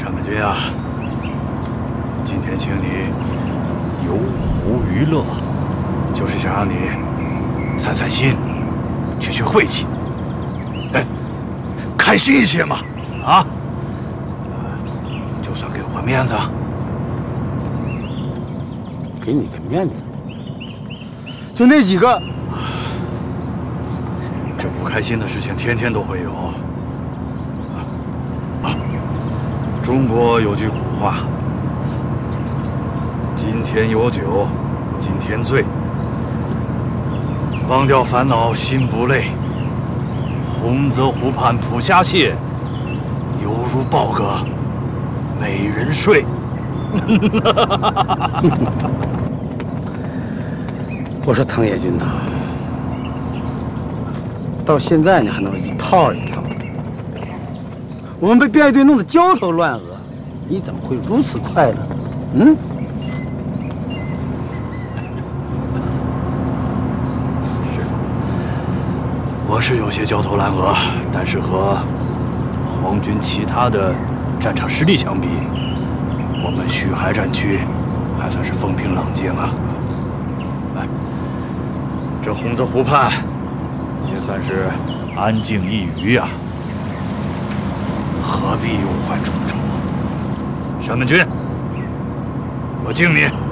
山本君啊，今天请你游湖娱乐，就是想让你散散心，去晦气，哎，开心一些嘛，啊，就算给我面子， 给你个面子，就那几个。 这不开心的事情天天都会有。中国有句古话：“今天有酒今天醉，忘掉烦恼心不累。洪泽湖畔捕虾蟹，犹如抱个美人睡。” 我说藤野君呐，到现在你还能一套一套的。我们被编队弄得焦头烂额，你怎么会如此快乐呢？嗯？ 我是有些焦头烂额，但是和皇军其他的战场实力相比，我们须海战区还算是风平浪静啊。哎，这洪泽湖畔也算是安静一隅呀，何必忧患重愁？山本君，我敬你。